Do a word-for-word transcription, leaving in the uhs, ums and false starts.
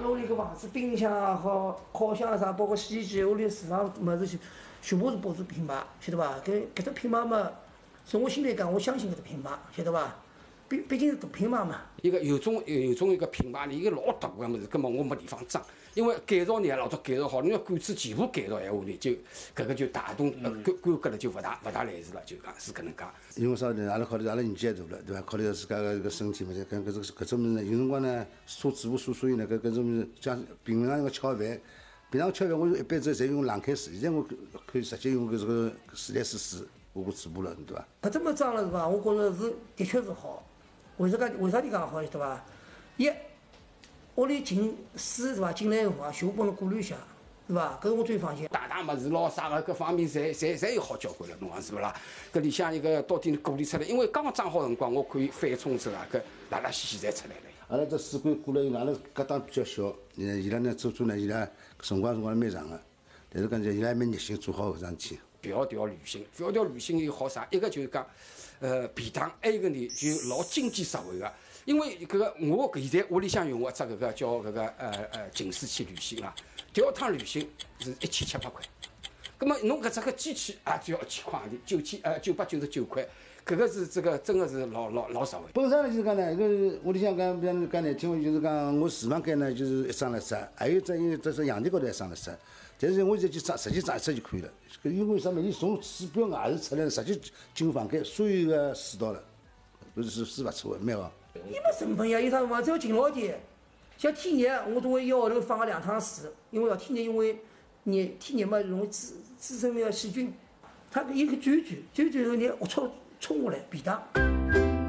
屋里个房子，冰箱也好，烤箱啊啥，包括洗衣机，屋里厨房物事全部是保持品牌，晓得伐？搿搿只品牌嘛，从我心里讲，我相信搿只品牌，晓得伐？毕毕竟是大品牌嘛。 一个有种有种一个品牌里，一个老大个物事，根本我没地方装。因为改造呢，老早改造好，你要管子全部改造闲话呢，就搿个就大动呃规规格了，就勿大勿大来事了，就讲是搿能介。 因为啥呢？阿拉考虑阿拉年纪也大了，对伐？考虑到自家个搿身体嘛，再跟搿种搿种物事呢，有辰光呢，车子部所所以呢，搿搿种物事像平常个吃好饭，平常吃饭我一般子侪用冷开水，现在我可以直接用搿这个自来水水我我嘴巴了，对伐？ 搿这么装了是伐？我觉着是的确是好。为啥讲为啥你讲好，晓得伐？一，屋里进水是伐？进来辰光全部帮侬过滤一下，是伐？搿是我最放心。 大大物事咯，啥个各方面侪侪侪有好交关了，侬讲是勿啦？搿里向一个到底过滤出来，因为刚刚装好辰光，我可以翻冲之啊，搿拉拉稀稀侪出来了。 阿拉这水管过了以后，阿拉搿档比较小，呃，伊拉呢做做呢，伊拉辰光辰光蛮长个，但是讲伊拉蛮热心做好搿桩事体。迢迢旅行，迢迢旅行有好啥？一个就是讲，呃，便当；还有一个呢，就老经济实惠个。因为搿个我现在屋里向用个只搿个叫搿个呃呃警示去旅行啊，调趟旅行是一千七百块。葛末侬搿只个机器啊，只要一千块钿，九千呃九百九十九块，搿个是这个真个是老老老实惠。 本身呢就是讲呢，搿个屋里向讲比方讲难听话，就是讲我厨房间呢就是一张了塞，还有只因为这是阳台高头一张了塞。但是我现在就装，直接装一只就可以了。因为什么？伊从水表外头出来，直接进房间，所有个水道了，搿是是勿错的，蛮好。 伊没成本呀，有啥辰光只要勤劳点。像天热，我都会一个号头放个两趟水，因为要天热，因为热天热嘛容易滋滋生那个细菌。它一个转转转转后，你龌龊冲下来便当。